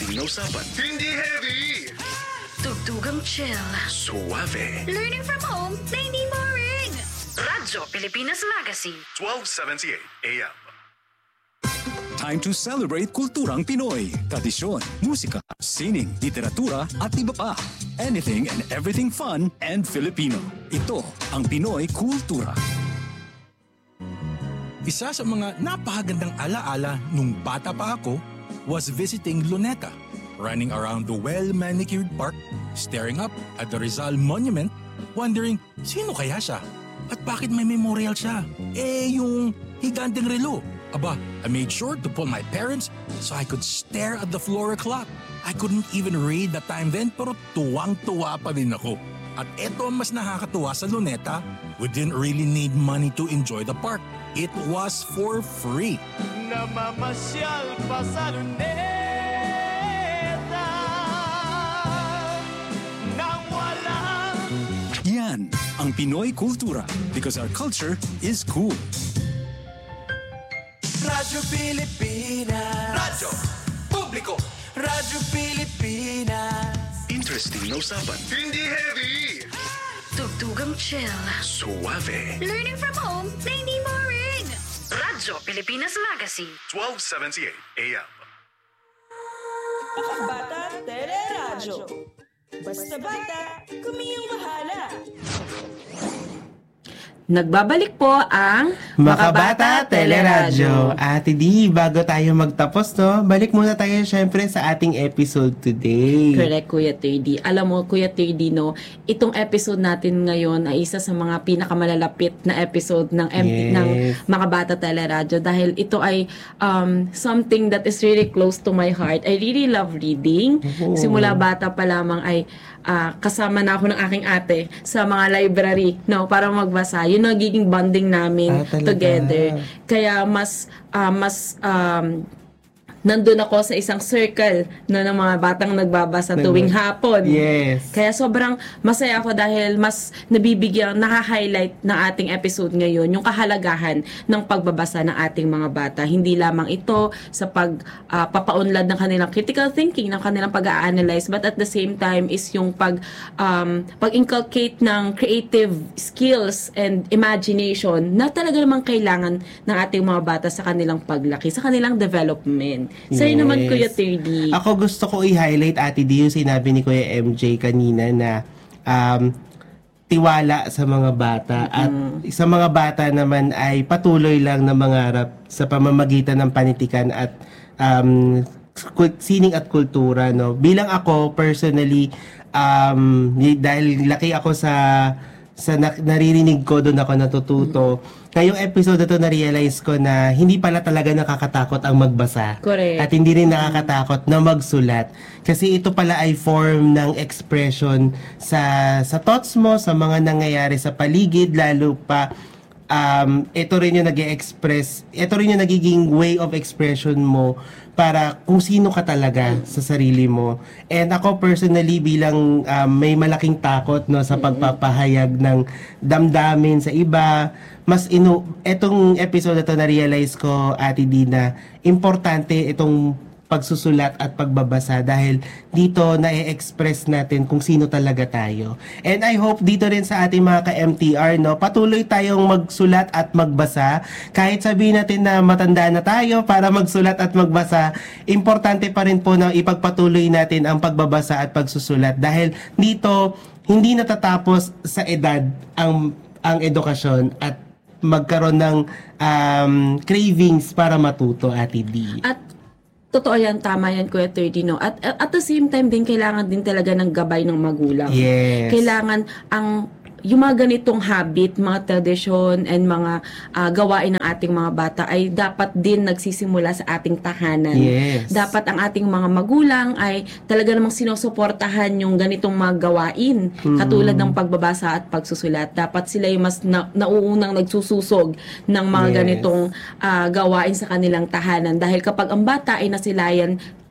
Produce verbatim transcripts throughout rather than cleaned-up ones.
Interesting na usapan. Hindi heavy! Tugtugang chill. Suave. Learning from home na hindi boring. Radyo Pilipinas Magazine. twelve seventy-eight A M. Time to celebrate kulturang Pinoy. Tradisyon, musika, sining, literatura at iba pa. Anything and everything fun and Filipino. Ito ang Pinoy Kultura. Isa sa mga napakagandang alaala nung bata pa ako was visiting Luneta, running around the well-manicured park, staring up at the Rizal Monument, wondering sino kaya siya at bakit may memorial siya. Eh yung higanteng relo. Aba, I made sure to pull my parents so I could stare at the floor clock. I couldn't even read the time then pero tuwang-tuwa pa din ako. At eto ang mas nakakatuwa sa Luneta, we didn't really need money to enjoy the park. It was for free. Namamasyal pa sa Luneta nang walang Yan ang Pinoy Kultura because our culture is cool. Radyo Pilipinas. Radyo Publiko. Radyo Pilipinas. Interesting na usapan. Hindi heavy! Tugtugang chill. Suave. Learning from home na hindi boring. Radyo Pilipinas Magazine. twelve seventy-eight A M. Bata Teleradyo. Basta bata, kumiyong bahala. Nagbabalik po ang Makabata Teleradyo. Ate Di, bago tayo magtapos, no, balik muna tayo syempre sa ating episode today. Correct, Kuya Terdy. Alam mo, Kuya Terdy, no, itong episode natin ngayon ay isa sa mga pinakamalalapit na episode ng M P, Yes. ng Makabata Teleradyo dahil ito ay um, something that is really close to my heart. I really love reading. Oh. Simula bata pa lamang ay uh, kasama na ako ng aking ate sa mga library, no, para magbasa. Yun ang nagiging bonding namin Ah, talaga? together. Kaya mas uh, mas um, nandun ako sa isang circle na ng mga batang nagbabasa tuwing hapon. Yes. Kaya sobrang masaya ako dahil mas nabibigyan, naka-highlight ng ating episode ngayon yung kahalagahan ng pagbabasa ng ating mga bata. Hindi lamang ito sa pag uh, papaunlad ng kanilang critical thinking, ng kanilang pag-a-analyze, but at the same time is yung pag um, pag-inculcate ng creative skills and imagination na talaga namang kailangan ng ating mga bata sa kanilang paglaki, sa kanilang development. Sa'yo Yes. naman, Kuya Terdy. Ako gusto ko i-highlight, Ate Di, yung sinabi ni Kuya M J kanina na um, tiwala sa mga bata. At sa mga bata naman ay patuloy lang na mangarap sa pamamagitan ng panitikan at um, kul- sining at kultura. No? Bilang ako, personally, um, dahil laki ako sa sa na- naririnig ko, doon ako natututo. Ngayong episode na to, na-realize ko na hindi pala talaga nakakatakot ang magbasa. Correct. At hindi rin nakakatakot na magsulat. Kasi ito pala ay form ng expression sa sa thoughts mo, sa mga nangyayari sa paligid, lalo pa um, ito rin yung nag-express, ito rin yung nagiging way of expression mo para kung sino ka talaga sa sarili mo. And ako personally bilang um, may malaking takot no sa pagpapahayag ng damdamin sa iba, mas ino etong episode na to na-realize ko, Ate Dina, importante itong pagsusulat at pagbabasa dahil dito na-express natin kung sino talaga tayo. And I hope dito rin sa ating mga ka-M T R, no, patuloy tayong magsulat at magbasa. Kahit sabihin natin na matanda na tayo para magsulat at magbasa, importante pa rin po na ipagpatuloy natin ang pagbabasa at pagsusulat dahil dito hindi natatapos sa edad ang ang edukasyon at magkaroon ng um, cravings para matuto, Ate D. At totoo yan, tama yan, Kuya Terdy, no? At, at at the same time din, kailangan din talaga ng gabay ng magulang. Yes. Kailangan ang yung mga ganitong habit, mga tradisyon, and mga uh, gawain ng ating mga bata ay dapat din nagsisimula sa ating tahanan. Yes. Dapat ang ating mga magulang ay talaga namang sinusuportahan yung ganitong mga gawain, Mm. katulad ng pagbabasa at pagsusulat. Dapat sila yung mas na, nauunang nagsususog ng mga Yes. ganitong uh, gawain sa kanilang tahanan. Dahil kapag ang bata ay nasilayan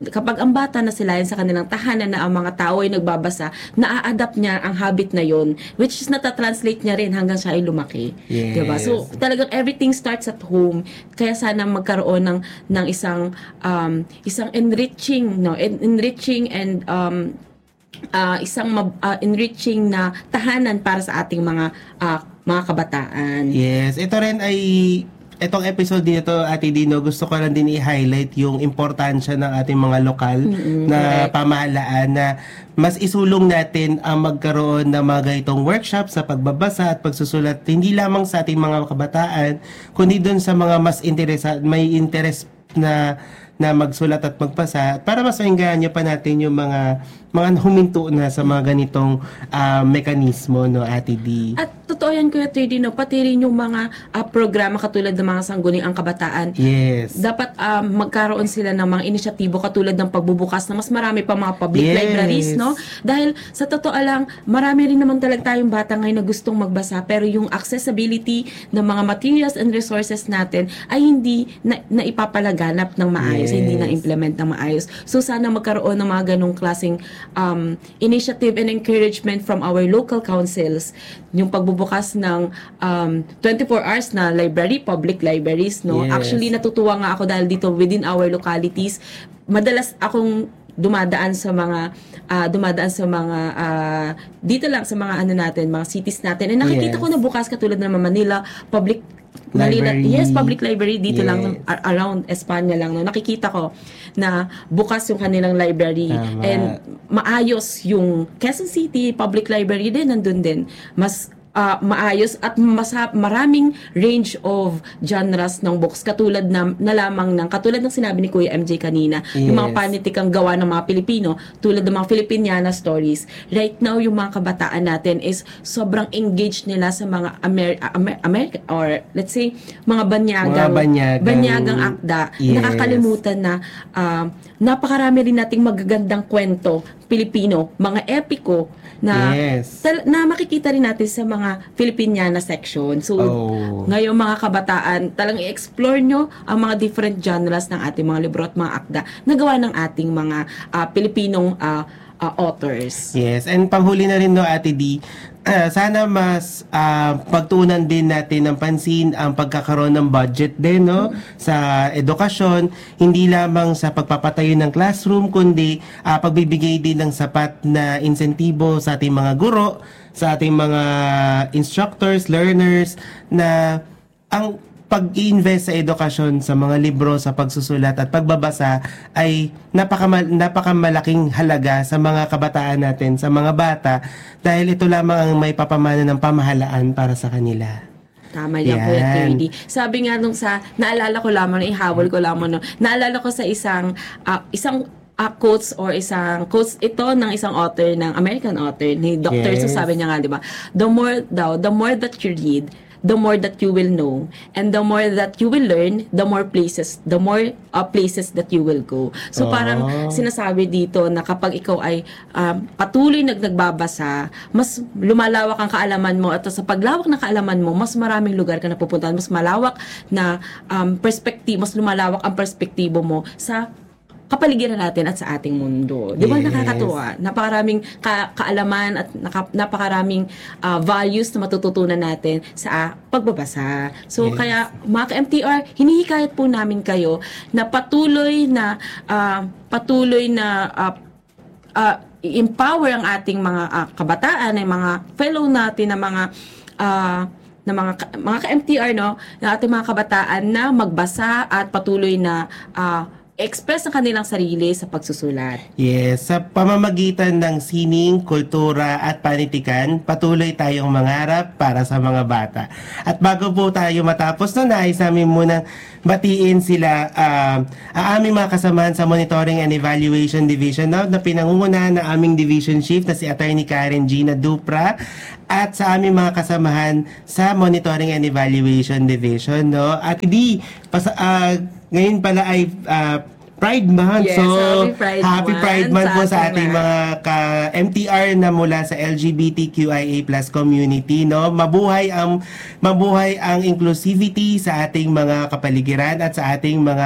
kapag ang bata na sila sa kanilang tahanan na ang mga tao ay nagbabasa, na-adapt niya ang habit na yon, which is nata-translate niya rin hanggang siya ay lumaki. Yes. Diba? So, talagang everything starts at home. Kaya sana magkaroon ng ng isang um, isang enriching, no, en- enriching and um, uh, isang mab- uh, enriching na tahanan para sa ating mga uh, mga kabataan. Yes, ito rin ay itong episode dito, Ate Dino, gusto ko lang din i-highlight yung importansya ng ating mga lokal Mm-mm, na correct. pamahalaan na mas isulong natin ang magkaroon ng mga ganitong workshop sa pagbabasa at pagsusulat hindi lamang sa ating mga kabataan kundi doon sa mga mas interesa, may interest na na magsulat at magpasa para mas maingganyo pa natin yung mga mga huminto na sa mga ganitong uh, mekanismo, no, Ate D. At totoo yan, Kuya Trudy, no? Pati rin yung mga uh, programa katulad ng mga sangguniang kabataan. Yes. Dapat um, magkaroon sila ng mga inisyatibo katulad ng pagbubukas na mas marami pa mga public Yes. libraries, no? Dahil sa totoo lang, marami rin naman talaga tayong bata ngayon na gustong magbasa, pero yung accessibility ng mga materials and resources natin ay hindi na, na ipapalaganap ng maayos, Yes. hindi na implement ng maayos. So sana magkaroon ng mga ganong klaseng um, initiative and encouragement from our local councils, yung pagbubukas ng um, twenty-four hours na library, public libraries, no? Yes. Actually, natutuwa nga ako dahil dito within our localities, madalas akong dumadaan sa mga ah, dumadaan sa mga ah, dito lang sa mga ano natin, mga cities natin. And nakikita Yes. ko na bukas katulad ng Manila Public Manila, Library. yes, public library dito Yes. lang a- around Espanya lang, no. Nakikita ko na bukas yung kanilang library. Tama. And maayos yung Quezon City Public Library din, nandun din. Mas ah, maayos at masa, maraming range of genres ng books katulad na, na lamang ng katulad ng sinabi ni Kuya M J kanina, yung mga Yes. panitikang gawa ng mga Pilipino tulad ng mga Filipiniana stories. Right now yung mga kabataan natin is sobrang engaged nila sa mga Amer- Amer- America or let's say mga banyagang Mga banyagang- banyagang akda. Yes. Nakakalimutan na um, napakarami rin nating magagandang kwento Pilipino, mga epiko na Yes. tal- na makikita rin natin sa mga Filipiniana section. So, Oh. ngayon mga kabataan, talang i-explore nyo ang mga different genres ng ating mga libro at mga akda na gawa ng ating mga ah, Pilipinong ah, ah, authors. Yes, and panghuli na rin, no, Ate D, ah, sana mas ah, pagtuunan din natin ng pansin ang pagkakaroon ng budget din, no, sa edukasyon, hindi lamang sa pagpapatayo ng classroom kundi ah, pagbibigay din ng sapat na insentibo sa ating mga guro, sa ating mga instructors, learners, na ang pag-i-invest sa edukasyon, sa mga libro, sa pagsusulat at pagbabasa ay napakama- napakamalaking halaga sa mga kabataan natin, sa mga bata, dahil ito lamang ang may papamana ng pamahalaan para sa kanila. Tama yan, Yan. Kuya Trudy. Sabi nga nung sa, naalala ko lamang, ihawal ko lamang, no, naalala ko sa isang, ah, isang ah, quotes or isang quotes ito ng isang author, ng American author, ni Doctor Yes. So sabi niya nga, di ba, the more daw, the more that you read, the more that you will know, and the more that you will learn, the more places, the more uh, places that you will go. So Oh. parang sinasabi dito na kapag ikaw ay um, patuloy nag nagbabasa, mas lumalawak ang kaalaman mo at sa paglawak ng kaalaman mo, mas maraming lugar ka napupuntahan, mas malawak na um, perspektibo, mas lumalawak ang perspektibo mo sa kapaligiran natin at sa ating mundo. Di ba Yes. nakakatuwa? Napakaraming ka- kaalaman at naka- napakaraming ah, values na matututunan natin sa ah, pagbabasa. So Yes. kaya mga ka-M T R, hinihikayat po namin kayo na patuloy na ah, patuloy na ah, ah, i-empower ang ating mga ah, kabataan, ang mga fellow natin na mga ah, na mga ka- mga ka-M T R, no, na ating mga kabataan na magbasa at patuloy na ah, express ang kanilang sarili sa pagsusulat. Yes, sa pamamagitan ng sining, kultura at panitikan, patuloy tayong mangarap para sa mga bata. At bago po tayo matapos na, nais namin munang batiin sila uh, ang aming mga kasamahan sa Monitoring and Evaluation Division na, na pinangungunahan ng aming Division Chief na si Attorney Karen Gina Dupra, at sa aming mga kasamahan sa Monitoring and Evaluation Division, no? At di pas, uh, ngayon pala ay uh, Pride Month. Yes, so, happy Pride happy Month Pride Month sa po sa ating ating lahat. mga ka-M T R na mula sa L G B T Q I A plus community, no? Mabuhay ang mabuhay ang inclusivity sa ating mga kapaligiran at sa ating mga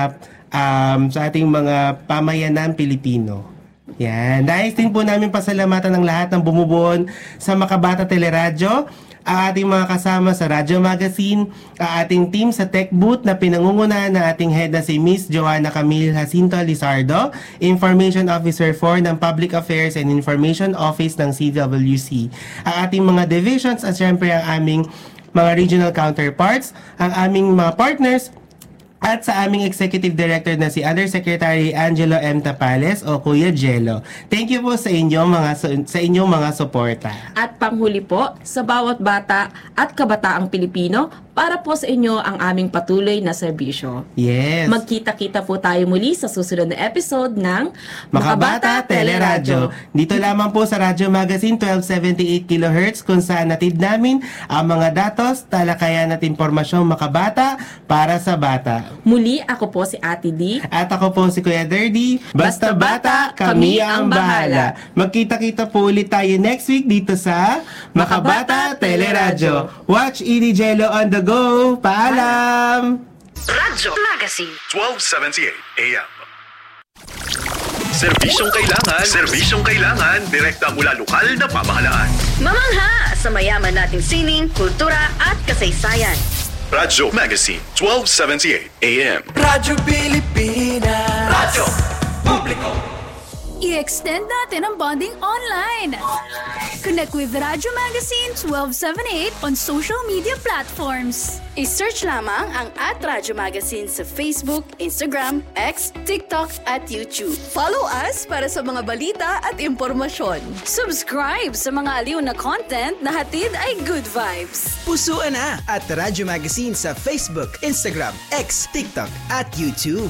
um, sa ating mga pamayanan Pilipino. Yan. Nais din po namin pasalamatan ng lahat ng bumubuon sa Makabata Teleradyo, ang ating mga kasama sa Radyo Magazine, ang ating team sa Tech Booth na pinangungunahan ng ating head na si Miss Joanna Camille Jacinto Lizardo, Information Officer four ng Public Affairs and Information Office ng C W C. Ang ating mga divisions at syempre ang aming mga regional counterparts, ang aming mga partners, at sa aming Executive Director na si Undersecretary Angelo M. Tapales o Kuya Jello. Thank you po sa inyong mga sa inyong mga suporta. At panghuli po, sa bawat bata at kabataang Pilipino, para po sa inyo ang aming patuloy na serbisyo. Yes. Magkita-kita po tayo muli sa susunod na episode ng Makabata Teleradyo. Dito lamang po sa Radyo Magazine twelve seventy-eight kilohertz kung saan natid namin ang mga datos, talakayan at impormasyong makabata para sa bata. Muli, ako po si Ate D. At ako po si Kuya Dirty. Basta bata, kami ang bahala. Magkita-kita po ulit tayo next week dito sa Makabata Teleradyo. Watch Edie Jello on the go. Paalam! Radyo Magazine twelve seventy-eight A M. Serbisyong kailangan, serbisyong kailangan, direkta mula lokal na pamahalaan. Mamangha sa mayaman nating sining, kultura at kasaysayan. Radyo Magazine twelve seventy-eight A M. Radyo Pilipinas. Radyo Publiko. I-extend natin ang bonding online. Connect with Radyo Magazine twelve seventy-eight on social media platforms. I-search lamang ang at Radyo Magazine sa Facebook, Instagram, X, TikTok at YouTube. Follow us para sa mga balita at impormasyon. Subscribe sa mga aliw na content na hatid ay good vibes. Pusuan na at Radyo Magazine sa Facebook, Instagram, X, TikTok at YouTube.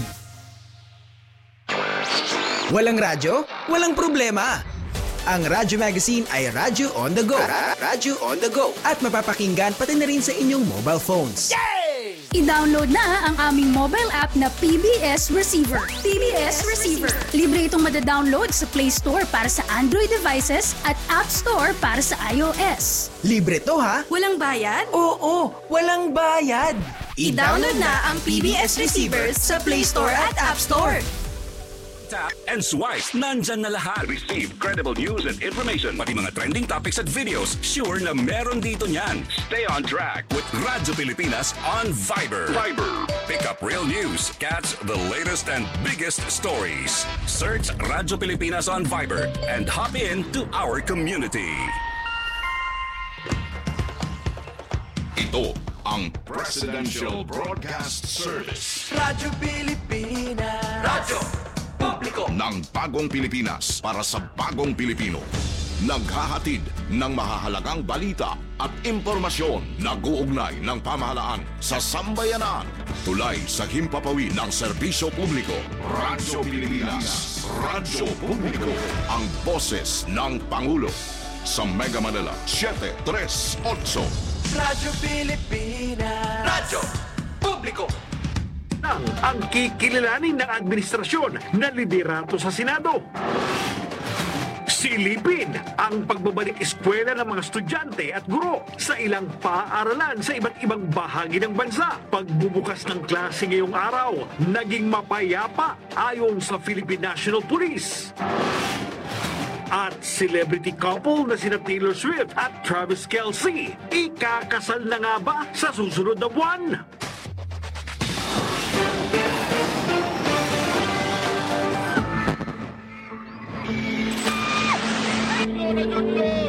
Walang radyo? Walang problema. Ang Radyo Magazine ay radyo on the go. Radyo on the go. At mapapakinggan pati na rin sa inyong mobile phones. Yay! I-download na ang aming mobile app na P B S Receiver. P B S Receiver. Libre itong madadownload sa Play Store para sa Android devices at App Store para sa iOS. Libre to ha? Walang bayad? Oo, walang bayad. I-download na ang P B S Receiver sa Play Store at App Store. Tap and swipe. Nandyan na lahat. Receive credible news and information. Pati mga trending topics at videos. Sure na meron dito niyan. Stay on track With Radyo Pilipinas on Viber. Viber. Pick up real news. Catch the latest and biggest stories. Search Radyo Pilipinas on Viber and hop in to our community. Ito ang Presidential Broadcast Service. Radyo Pilipinas. Radyo Publiko ng bagong Pilipinas para sa bagong Pilipino. Naghahatid ng mahahalagang balita at impormasyon na guugnay ng pamahalaan sa sambayanan. Tulay sa himpapawid ng serbisyo publiko. Radyo Pilipinas. Radyo Publiko. Ang boses ng Pangulo. Sa Mega Manila, seven three eight. Radyo Pilipinas. Radyo Publiko. Ang kikilalanin ng administrasyon na liderato sa Senado. Silipin ang pagbabalik eskwela ng mga estudyante at guro sa ilang paaralan sa iba't ibang bahagi ng bansa. Pagbubukas ng klase ngayong araw, naging mapayapa ayon sa Philippine National Police. At celebrity couple na sina Taylor Swift at Travis Kelce, ikakasal na nga ba sa susunod na buwan? Radyo